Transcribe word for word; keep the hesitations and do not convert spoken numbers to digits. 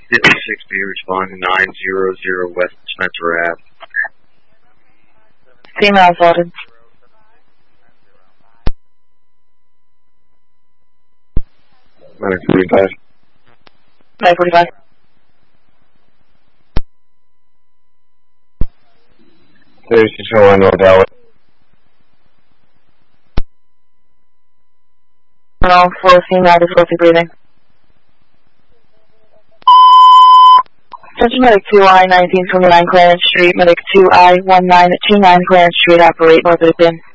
six B, respond to nine zero zero West Spencer Ave. Female assaulted. nine forty-five. nine forty-five. There's control on North Alley. No, for female difficulty breathing. Attention Medic two I nineteen twenty-nine Clarence Street, Medic two I one nine two nine Clarence Street, operate north of the pin.